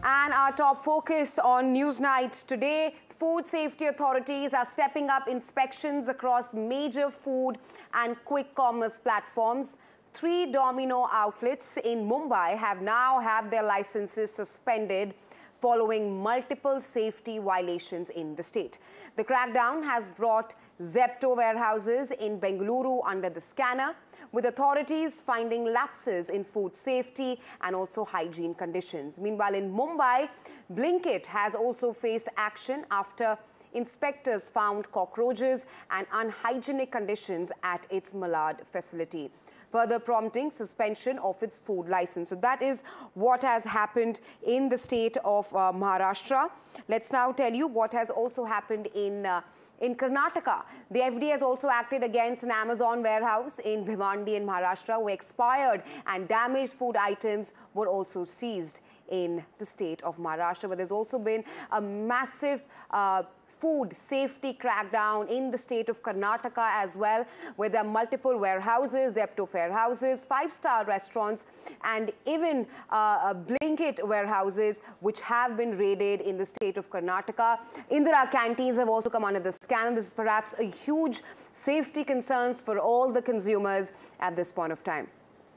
And our top focus on Newsnight today, food safety authorities are stepping up inspections across major food and quick commerce platforms. 3 Domino outlets in Mumbai have now had their licenses suspended following multiple safety violations in the state. The crackdown has brought Zepto warehouses in Bengaluru under the scanner, with authorities finding lapses in food safety and also hygiene conditions. Meanwhile, in Mumbai, Blinkit has also faced action after inspectors found cockroaches and unhygienic conditions at its Malad facility, further prompting suspension of its food license. So that is what has happened in the state of Maharashtra. Let's now tell you what has also happened in Karnataka. The FD has also acted against an Amazon warehouse in Bhiwandi in Maharashtra, where expired and damaged food items were also seized in the state of Maharashtra. But there's also been a massive food safety crackdown in the state of Karnataka as well, where there are multiple warehouses, Zepto warehouses, 5-star restaurants, and even Blinkit warehouses, which have been raided in the state of Karnataka. Indira canteens have also come under the scan. This is perhaps a huge safety concerns for all the consumers at this point of time.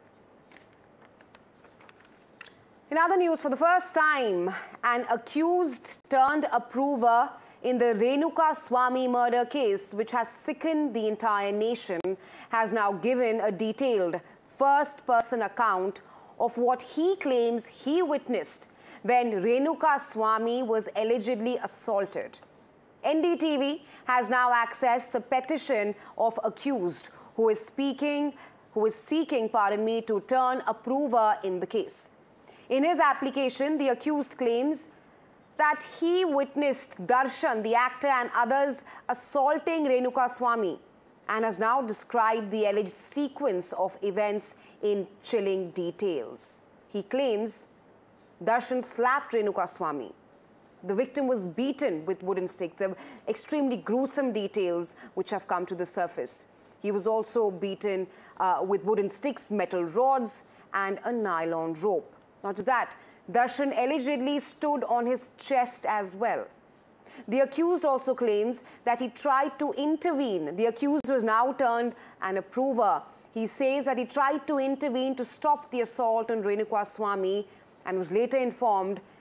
In other news, for the first time, an accused turned approver in the Renuka Swamy murder case, which has sickened the entire nation, has now given a detailed first-person account of what he claims he witnessed when Renuka Swamy was allegedly assaulted. NDTV has now accessed the petition of accused who is seeking, to turn approver in the case. In his application, the accused claims that he witnessed Darshan, the actor, and others assaulting Renuka Swamy, and has now described the alleged sequence of events in chilling details. He claims Darshan slapped Renuka Swamy. The victim was beaten with wooden sticks. There were extremely gruesome details which have come to the surface. He was also beaten with wooden sticks, metal rods, and a nylon rope. Not just that, Darshan allegedly stood on his chest as well. The accused also claims that he tried to intervene. The accused was now turned an approver. He says that he tried to intervene to stop the assault on Renuka Swamy and was later informed